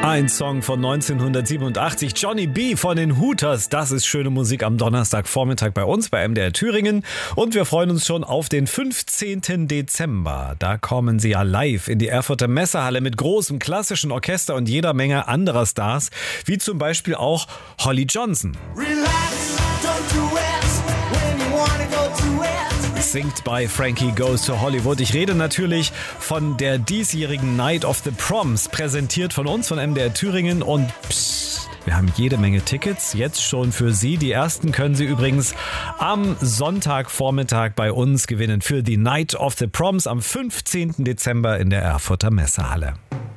Ein Song von 1987, Johnny B. von den Hooters. Das ist schöne Musik am Donnerstagvormittag bei uns, bei MDR Thüringen. Und wir freuen uns schon auf den 15. Dezember. Da kommen sie ja live in die Erfurter Messehalle mit großem klassischen Orchester und jeder Menge anderer Stars, wie zum Beispiel auch Holly Johnson. Relax, don't do it when you wanna go to it. Singt bei Frankie Goes to Hollywood. Ich rede natürlich von der diesjährigen Night of the Proms, präsentiert von uns, von MDR Thüringen. Und wir haben jede Menge Tickets, jetzt schon für Sie. Die ersten können Sie übrigens am Sonntagvormittag bei uns gewinnen für die Night of the Proms am 15. Dezember in der Erfurter Messehalle.